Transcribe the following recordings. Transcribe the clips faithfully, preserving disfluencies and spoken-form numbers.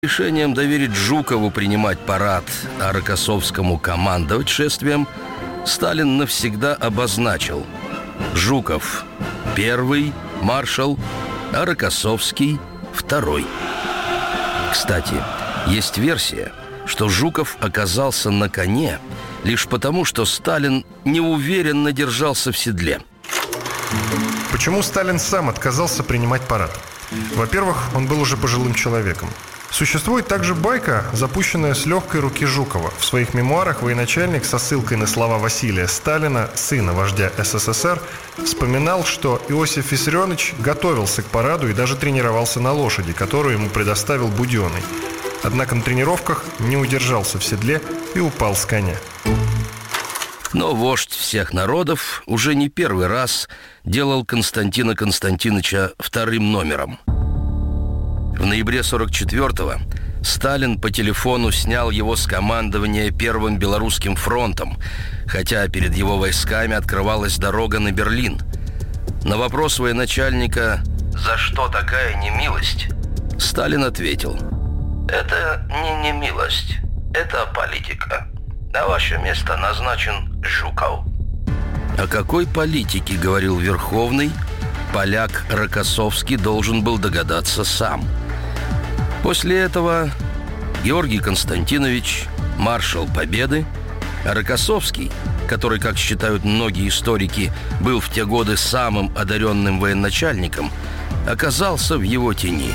Решением доверить Жукову принимать парад, а Рокоссовскому командовать шествием, Сталин навсегда обозначил: Жуков – первый маршал, а Рокоссовский – второй. Кстати, есть версия, что Жуков оказался на коне лишь потому, что Сталин неуверенно держался в седле. Почему Сталин сам отказался принимать парад? Во-первых, он был уже пожилым человеком. Существует также байка, запущенная с легкой руки Жукова. В своих мемуарах военачальник со ссылкой на слова Василия Сталина, сына вождя СССР, вспоминал, что Иосиф Виссарионович готовился к параду и даже тренировался на лошади, которую ему предоставил Буденный. Однако на тренировках не удержался в седле и упал с коня. Но вождь всех народов уже не первый раз делал Константина Константиновича вторым номером. В ноябре сорок четвёртого Сталин по телефону снял его с командования Первым Белорусским фронтом, хотя перед его войсками открывалась дорога на Берлин. На вопрос военачальника «За что такая немилость?» Сталин ответил: «Это не немилость, это политика. На ваше место назначен Жуков». О какой политике говорил Верховный, поляк Рокоссовский должен был догадаться сам. После этого Георгий Константинович – маршал Победы, а Рокоссовский, который, как считают многие историки, был в те годы самым одаренным военачальником, оказался в его тени.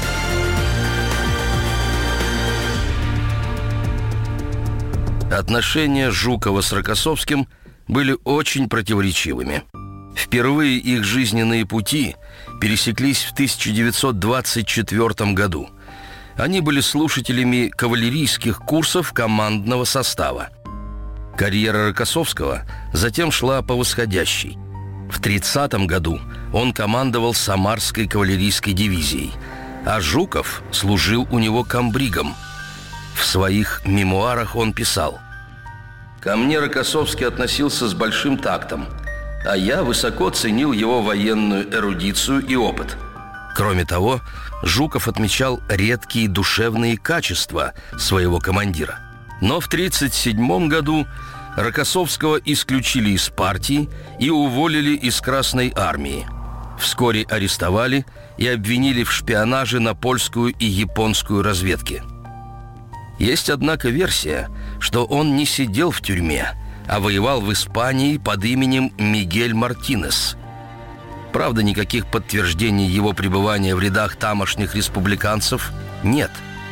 Отношения Жукова с Рокоссовским были очень противоречивыми. Впервые их жизненные пути пересеклись в тысяча девятьсот двадцать четвёртом году. Они были слушателями кавалерийских курсов командного состава. Карьера Рокоссовского затем шла по восходящей. В тридцатом году он командовал Самарской кавалерийской дивизией, а Жуков служил у него комбригом. В своих мемуарах он писал: «Ко мне Рокоссовский относился с большим тактом, а я высоко ценил его военную эрудицию и опыт». Кроме того, Жуков отмечал редкие душевные качества своего командира. Но в тридцать седьмом году Рокоссовского исключили из партии и уволили из Красной армии. Вскоре арестовали и обвинили в шпионаже на польскую и японскую разведки. Есть, однако, версия, что он не сидел в тюрьме, а воевал в Испании под именем Мигель Мартинес. Правда, никаких подтверждений его пребывания в рядах тамошних республиканцев нет.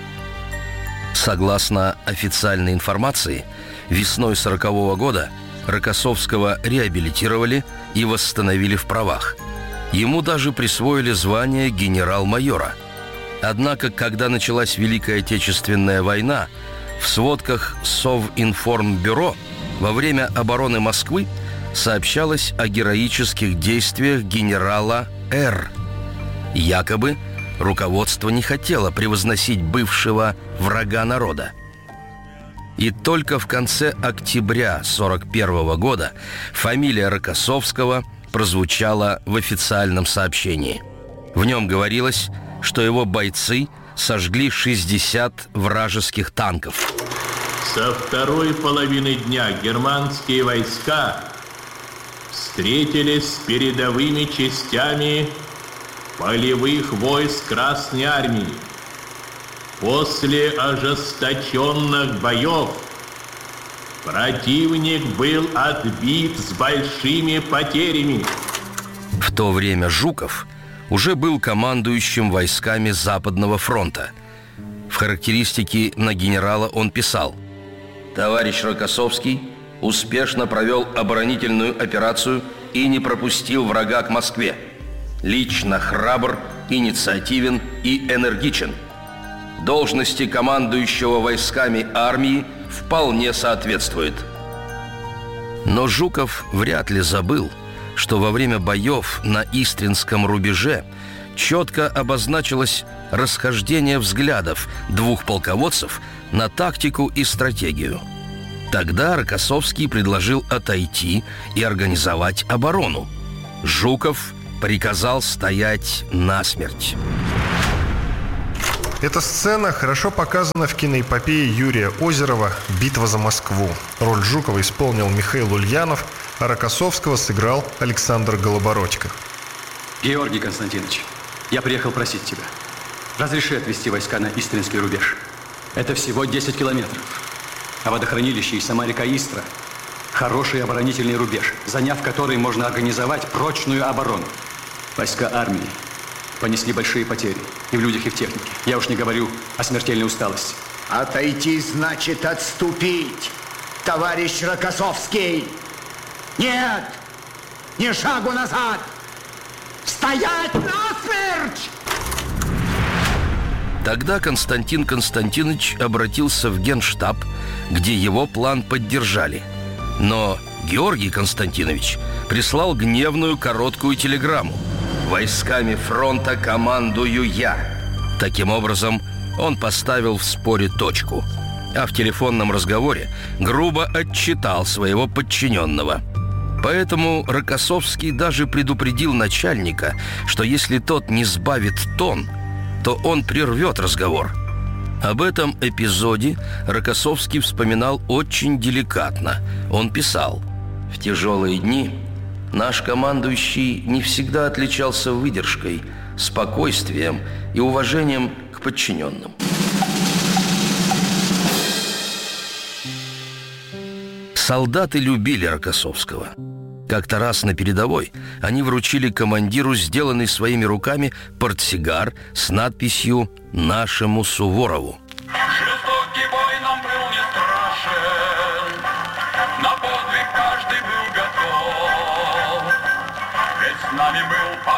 Согласно официальной информации, весной сорокового года Рокоссовского реабилитировали и восстановили в правах. Ему даже присвоили звание генерал-майора. Однако, когда началась Великая Отечественная война, в сводках Совинформбюро во время обороны Москвы сообщалось о героических действиях генерала Р. Якобы руководство не хотело превозносить бывшего врага народа. И только в конце октября сорок первого года фамилия Рокоссовского прозвучала в официальном сообщении. В нем говорилось, что его бойцы сожгли шестьдесят вражеских танков. Со второй половины дня германские войска встретились с передовыми частями полевых войск Красной армии. После ожесточенных боев противник был отбит с большими потерями. В то время Жуков уже был командующим войсками Западного фронта. В характеристике на генерала он писал: «Товарищ Рокоссовский успешно провел оборонительную операцию и не пропустил врага к Москве. Лично храбр, инициативен и энергичен. Должности командующего войсками армии вполне соответствует». Но Жуков вряд ли забыл, что во время боев на Истринском рубеже четко обозначилось расхождение взглядов двух полководцев на тактику и стратегию. Тогда Рокоссовский предложил отойти и организовать оборону. Жуков приказал стоять насмерть. Эта сцена хорошо показана в киноэпопее Юрия Озерова «Битва за Москву». Роль Жукова исполнил Михаил Ульянов, а Рокоссовского сыграл Александр Голобородько. Георгий Константинович, я приехал просить тебя. Разреши отвести войска на Истринский рубеж. Это всего десять километров. А водохранилище и сама река Истра – хороший оборонительный рубеж, заняв который можно организовать прочную оборону. Войска армии понесли большие потери и в людях, и в технике. Я уж не говорю о смертельной усталости. Отойти значит отступить, товарищ Рокоссовский. Нет, ни шагу назад. Стоять насмерть! Тогда Константин Константинович обратился в Генштаб, где его план поддержали. Но Георгий Константинович прислал гневную короткую телеграмму: «Войсками фронта командую я». Таким образом, он поставил в споре точку, а в телефонном разговоре грубо отчитал своего подчиненного. Поэтому Рокоссовский даже предупредил начальника, что если тот не сбавит тон, то он прервет разговор. Об этом эпизоде Рокоссовский вспоминал очень деликатно. Он писал: «В тяжелые дни наш командующий не всегда отличался выдержкой, спокойствием и уважением к подчиненным». Солдаты любили Рокоссовского. Как-то раз на передовой они вручили командиру сделанный своими руками портсигар с надписью «Нашему Суворову».